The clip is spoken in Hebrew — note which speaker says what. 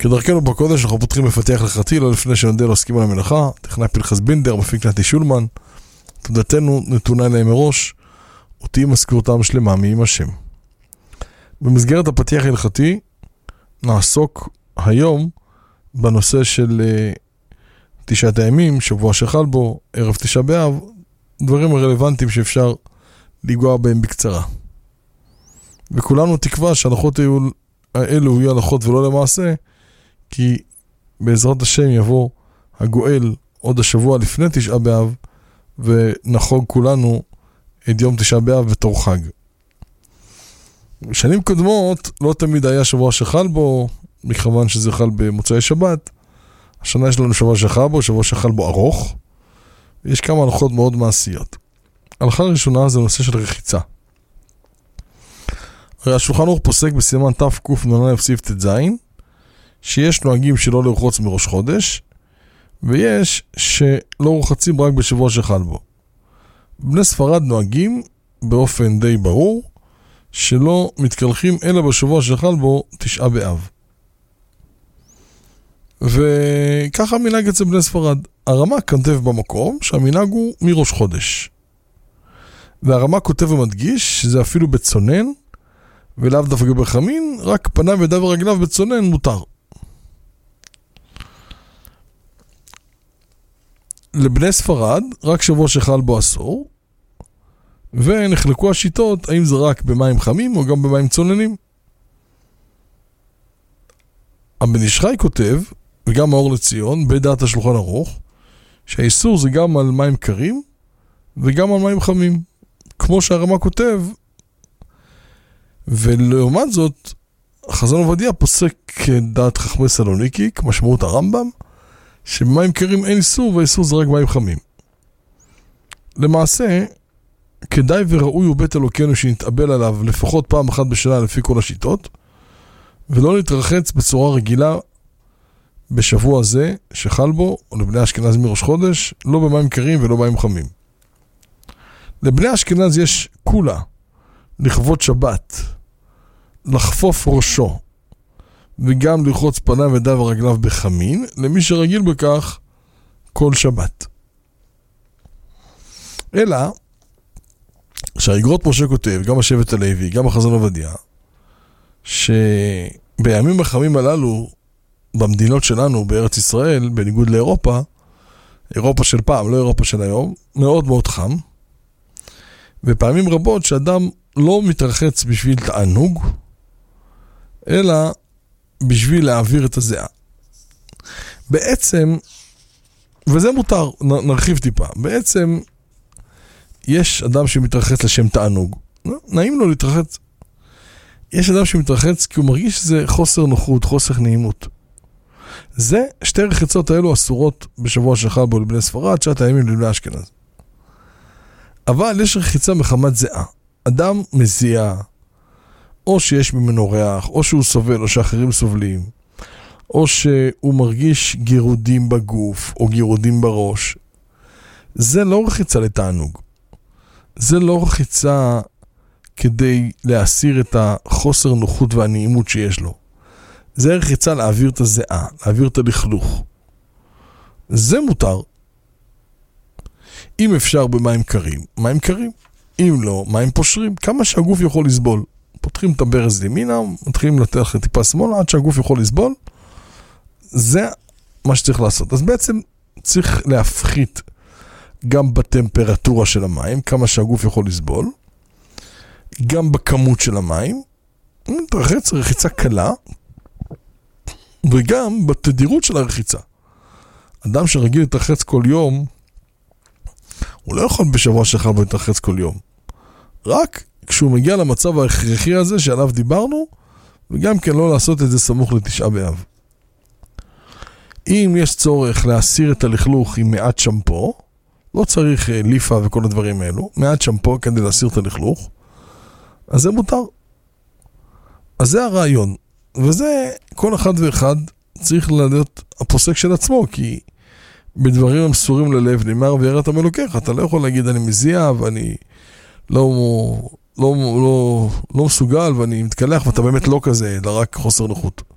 Speaker 1: כדרכנו בקודש אנחנו פותחים מפתח לחתי, לא לפני שנודה לעוסקים על המלאכה, טכנאי פנחס בינדר, מפיק נתי שולמן, תודתנו נתונה להם מראש, ותהי מזכירותם שלמה מעם השם. במסגרת הפתיח הלכתי, נעסוק היום בנושא של תשעת הימים, שבוע שחל בו, ערב תשעה באב, דברים הרלוונטיים שאפשר לגוע בהם בקצרה. וכולנו תקווה שההלכות האלו יהיו הלכות ולא למעשה, כי בעזרת השם יבוא הגואל עוד השבוע לפני תשעה באב, ונחוג כולנו את יום תשעה באב בתור חג. בשנים קודמות לא תמיד היה שבוע שחל בו, מכיוון שזה חל במוצאי שבת. השנה יש לנו שבוע שחל בו, שבוע שחל בו ארוך, ויש כמה הלכות מאוד מעשיות. ההלכה הראשונה זה נושא של רחיצה. הרי השולחן ערוך פוסק בסימן תקנ"א סעיף ט"ז, שיש נוהגים שלא לרחוץ מראש חודש, ויש שלא רוחצים רק בשבוע שחל בו. בני ספרד נוהגים באופן די ברור, שלא מתקלחים אלא בשבוע שחל בו תשעה באב. וככה המנהג אצל בני ספרד. הרמ"א כותב במקום שהמנהג הוא מראש חודש. והרמ"א כותב ומדגיש שזה אפילו בצונן, ולאו דווקא בחמין, רק פניו וידיו ורגליו בצונן מותר. לבני ספרד רק שבוע שחל בו אסור, ונחלקו השיטות האם זה רק במים חמים או גם במים צוננים. הבן איש חי כותב, וגם האור לציון, בדעת השולחן ערוך, שהאיסור זה גם על מים קרים וגם על מים חמים, כמו שהרמ"א כותב. ולעומת זאת, חזון עובדיה פוסק דעת חכמי סלוניקי, כמשמעות הרמב"ם, שבמים קרים אין איסור, והאיסור זה רק מים חמים. למעשה, כדאי וראוי ובית אלוקינו שנתאבל עליו לפחות פעם אחת בשנה לפי כל השיטות, ולא להתרחץ בצורה רגילה בשבוע הזה שחל בו, או לבני אשכנז מראש חודש, לא במים קרים ולא במים חמים. לבני אשכנז יש כולה, לכבוד שבת, לחפוף ראשו, וגם לרחוץ פניו וידיו ורגליו בחמין, למי שרגיל בכך כל שבת. אלא, שהאגרות משה כותב, גם השבט הלוי, גם החזון עובדיה, שבימים החמים הללו, במדינות שלנו, בארץ ישראל, בניגוד לאירופה, אירופה של פעם, לא אירופה של היום, מאוד מאוד חם, ופעמים רבות שאדם לא מתרחץ בשביל תענוג, אלא בשביל להעביר את הזיעה. בעצם, וזה מותר, נרחיב טיפה, בעצם יש אדם שמתרחץ לשם תענוג. נעים לו להתרחץ. יש אדם שמתרחץ כי הוא מרגיש שזה חוסר נוחות, חוסר נעימות. זה שתי רחיצות האלו אסורות בשבוע שחל בו לבני ספרד, 9 הימים לבני אשכנז. אבל יש רחיצה מחמת זיעה. אדם מזיע, או שיש ממנו ריח, או שהוא סובל, או שאחרים סובלים, או שהוא מרגיש גירודים בגוף, או גירודים בראש. זה לא רחיצה לתענוג. זה לא רחיצה כדי להסיר את החוסר נוחות והנעימות שיש לו. זה רחיצה להעביר את הזיעה, להעביר את הלכלוך. זה מותר. אם אפשר במים קרים, מים קרים. אם לא, מים פושרים, כמה שהגוף יכול לסבול. פותחים את הברז ימינה, מתחילים לתת טיפה שמאלה, עד שהגוף יכול לסבול. זה מה שצריך לעשות. אז בעצם צריך להפחית גם בטמפרטורה של המים, כמה שהגוף יכול לסבול, גם בכמות של המים, מתרחץ רחיצה קלה, וגם בתדירות של הרחיצה. אדם שרגיל להתרחץ כל יום, הוא לא יכול בשבוע שחל בו להתרחץ כל יום. רק כשהוא מגיע למצב ההכרחי הזה שעליו דיברנו, וגם כן לא לעשות את זה סמוך לתשעה באב. אם יש צורך להסיר את הלכלוך עם מעט שמפו, לא צריך ליפה וכל הדברים האלו, מעט שמפו כדי להסיר את הלכלוך, אז זה מותר. אז זה הרעיון. וזה כל אחד ואחד צריך להיות הפוסק של עצמו, כי בדברים המסורים ללב נאמר ויראת מאלוקיך. אתה לא יכול להגיד אני מזיע ואני לא מסוגל ואני מתקלח ואתה באמת לא כזה, אלא רק חוסר נוחות.